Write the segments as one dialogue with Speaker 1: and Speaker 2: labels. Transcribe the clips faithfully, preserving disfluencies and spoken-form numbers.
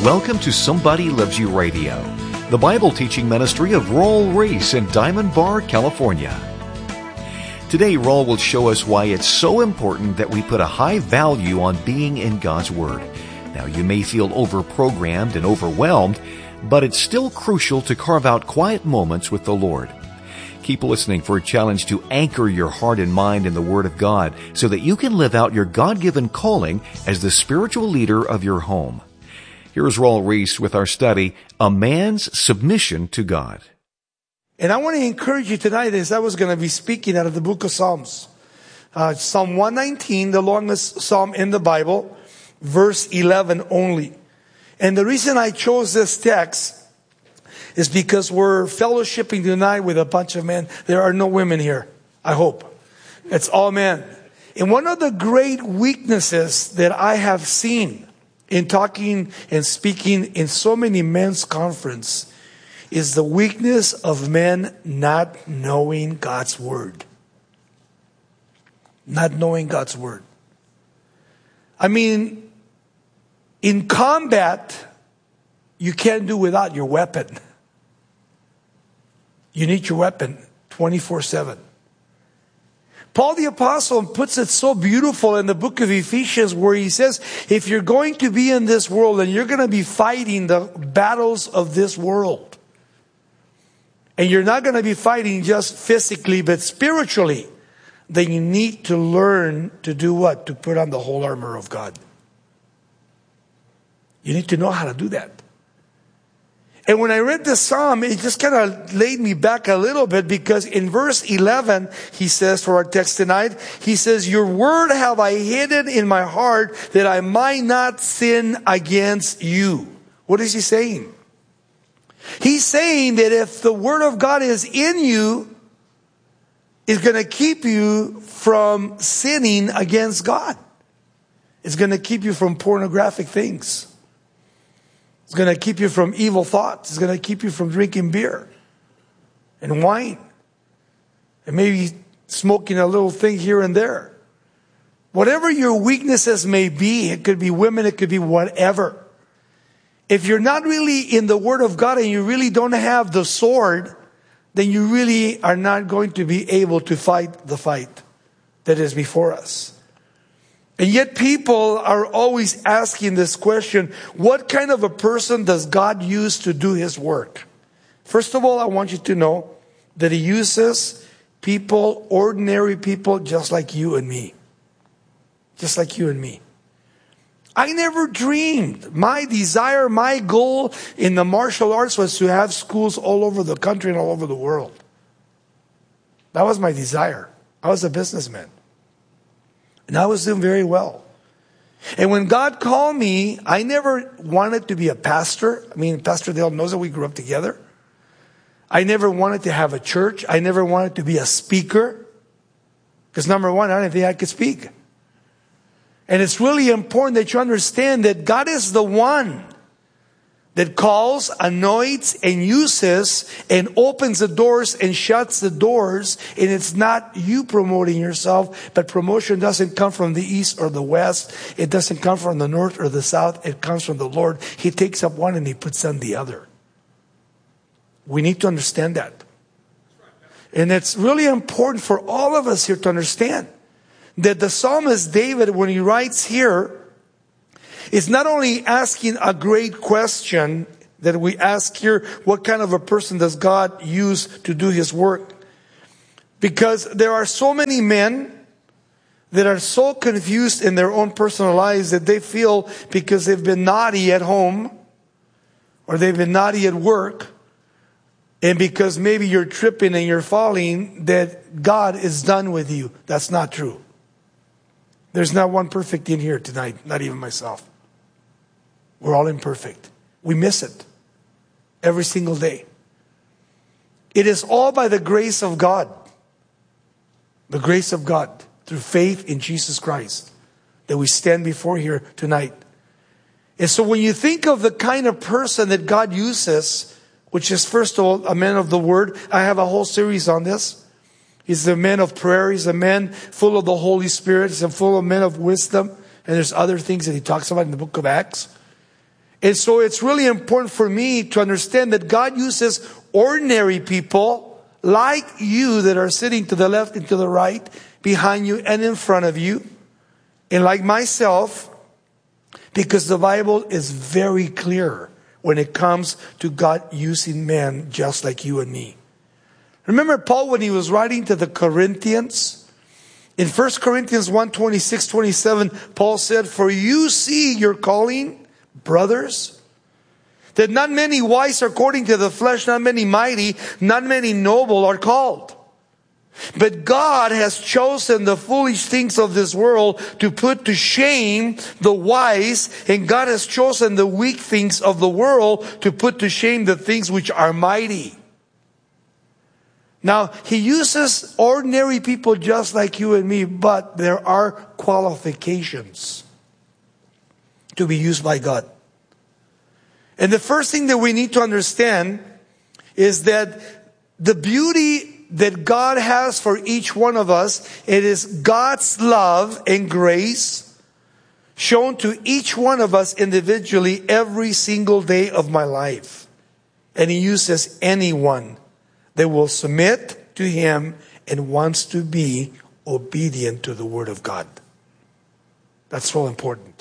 Speaker 1: Welcome to Somebody Loves You Radio, the Bible teaching ministry of Raul Ries in Diamond Bar, California. Today, Raul will show us why it's so important that we put a high value on being in God's Word. Now, you may feel overprogrammed and overwhelmed, but it's still crucial to carve out quiet moments with the Lord. Keep listening for a challenge to anchor your heart and mind in the Word of God so that you can live out your God-given calling as the spiritual leader of your home. Here's Raul Ries with our study, A Man's Submission to God.
Speaker 2: And I want to encourage you tonight as I was going to be speaking out of the book of Psalms. Uh, Psalm one nineteen, the longest psalm in the Bible, verse eleven only. And the reason I chose this text is because we're fellowshipping tonight with a bunch of men. There are no women here, I hope. It's all men. And one of the great weaknesses that I have seen in talking and speaking in so many men's conference is the weakness of men not knowing God's Word. Not knowing God's Word. I mean, in combat, you can't do without your weapon. You need your weapon twenty-four seven. Paul the Apostle puts it so beautiful in the book of Ephesians where he says, if you're going to be in this world and you're going to be fighting the battles of this world, and you're not going to be fighting just physically but spiritually, then you need to learn to do what? To put on the whole armor of God. You need to know how to do that. And when I read this psalm, it just kind of laid me back a little bit because in verse eleven, he says for our text tonight, he says, your word have I hidden in my heart that I might not sin against you. What is he saying? He's saying that if the word of God is in you, it's going to keep you from sinning against God. It's going to keep you from pornographic things. It's going to keep you from evil thoughts. It's going to keep you from drinking beer and wine. And maybe smoking a little thing here and there. Whatever your weaknesses may be, it could be women, it could be whatever. If you're not really in the Word of God and you really don't have the sword, then you really are not going to be able to fight the fight that is before us. And yet people are always asking this question, what kind of a person does God use to do His work? First of all, I want you to know that He uses people, ordinary people, just like you and me. Just like you and me. I never dreamed. My desire, my goal in the martial arts was to have schools all over the country and all over the world. That was my desire. I was a businessman. And I was doing very well. And when God called me, I never wanted to be a pastor. I mean, Pastor Dale knows that we grew up together. I never wanted to have a church. I never wanted to be a speaker. Because number one, I didn't think I could speak. And it's really important that you understand that God is the one that calls, anoints, and uses, and opens the doors and shuts the doors. And it's not you promoting yourself, but promotion doesn't come from the east or the west. It doesn't come from the north or the south. It comes from the Lord. He takes up one and He puts on the other. We need to understand that. And it's really important for all of us here to understand that the psalmist David, when he writes here, is not only asking a great question that we ask here, what kind of a person does God use to do His work? Because there are so many men that are so confused in their own personal lives that they feel because they've been naughty at home or they've been naughty at work, and because maybe you're tripping and you're falling, that God is done with you. That's not true. There's not one perfect in here tonight, not even myself. We're all imperfect. We miss it every single day. It is all by the grace of God. The grace of God through faith in Jesus Christ that we stand before here tonight. And so when you think of the kind of person that God uses, which is first of all a man of the Word, I have a whole series on this. He's a man of prayer. He's a man full of the Holy Spirit. He's a full of men of wisdom. And there's other things that he talks about in the book of Acts. And so it's really important for me to understand that God uses ordinary people like you that are sitting to the left and to the right, behind you and in front of you, and like myself, because the Bible is very clear when it comes to God using men just like you and me. Remember Paul when he was writing to the Corinthians? In First Corinthians one, twenty-six, twenty-seven, Paul said, "For you see your calling, brothers, that not many wise according to the flesh, not many mighty, not many noble are called. But God has chosen the foolish things of this world to put to shame the wise, and God has chosen the weak things of the world to put to shame the things which are mighty." Now, he uses ordinary people just like you and me, but there are qualifications to be used by God. And the first thing that we need to understand is that the beauty that God has for each one of us, it is God's love and grace shown to each one of us individually every single day of my life. And he uses anyone that will submit to him and wants to be obedient to the Word of God. That's so important.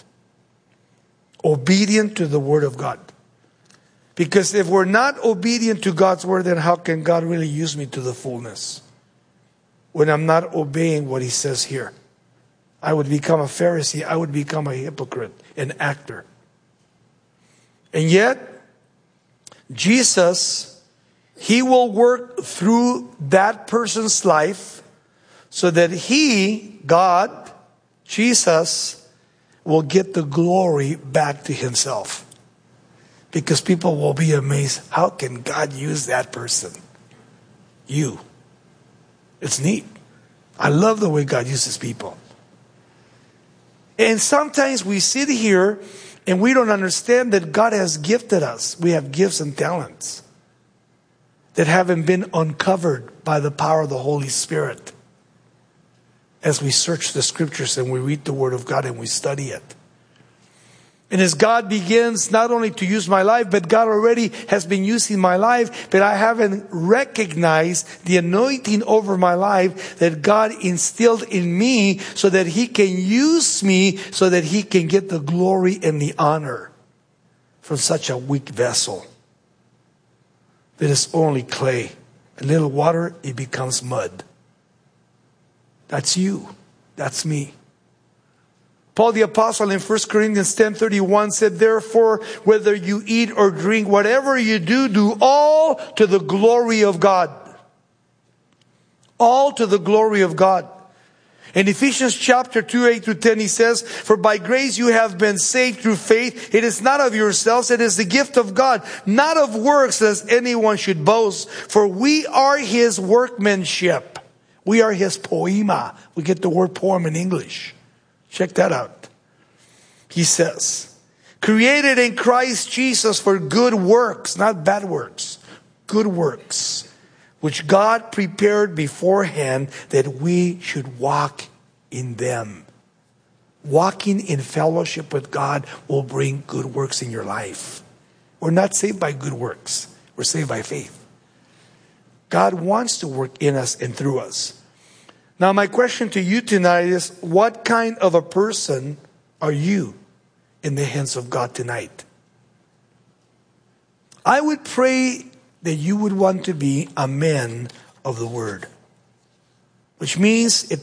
Speaker 2: Obedient to the Word of God. Because if we're not obedient to God's Word, then how can God really use me to the fullness? When I'm not obeying what He says here. I would become a Pharisee. I would become a hypocrite, an actor. And yet, Jesus, He will work through that person's life so that He, God, Jesus, will get the glory back to Himself. Because people will be amazed. How can God use that person? You. It's neat. I love the way God uses people. And sometimes we sit here and we don't understand that God has gifted us. We have gifts and talents that haven't been uncovered by the power of the Holy Spirit as we search the Scriptures and we read the Word of God and we study it. And as God begins not only to use my life, but God already has been using my life, but I haven't recognized the anointing over my life that God instilled in me so that He can use me, so that He can get the glory and the honor from such a weak vessel that is only clay. A little water, it becomes mud. That's you. That's me. Paul the Apostle in First Corinthians ten thirty-one said, "Therefore, whether you eat or drink, whatever you do, do all to the glory of God." All to the glory of God. In Ephesians chapter two, eight through ten, he says, "For by grace you have been saved through faith. It is not of yourselves, it is the gift of God, not of works, lest anyone should boast. For we are His workmanship." We are His poema. We get the word poem in English. Check that out. He says, created in Christ Jesus for good works, not bad works, good works, which God prepared beforehand that we should walk in them. Walking in fellowship with God will bring good works in your life. We're not saved by good works. We're saved by faith. God wants to work in us and through us. Now, my question to you tonight is, what kind of a person are you in the hands of God tonight? I would pray that you would want to be a man of the Word, which means it